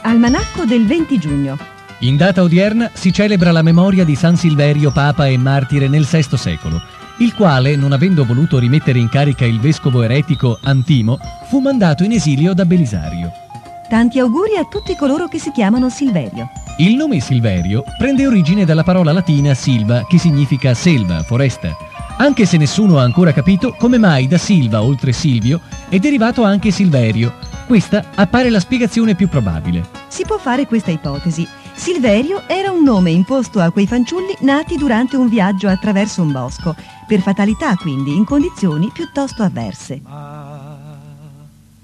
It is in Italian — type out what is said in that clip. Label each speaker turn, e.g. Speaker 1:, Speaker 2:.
Speaker 1: Almanacco del 20 giugno.
Speaker 2: In data odierna si celebra la memoria di San Silverio, papa e martire nel VI secolo, il quale, non avendo voluto rimettere in carica il vescovo eretico Antimo, fu mandato in esilio da Belisario.
Speaker 1: Tanti auguri a tutti coloro che si chiamano Silverio.
Speaker 2: Il nome Silverio prende origine dalla parola latina silva, che significa selva, foresta, anche se nessuno ha ancora capito come mai da Silva, oltre Silvio, è derivato anche Silverio. Questa appare la spiegazione più probabile.
Speaker 1: Si può fare questa ipotesi. Silverio era un nome imposto a quei fanciulli nati durante un viaggio attraverso un bosco, per fatalità quindi in condizioni piuttosto avverse.